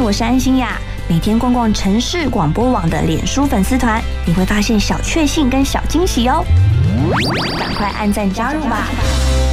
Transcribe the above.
我是安心亚。每天逛逛城市广播网的脸书粉丝团，你会发现小确幸跟小惊喜哦。赶快按赞加入吧！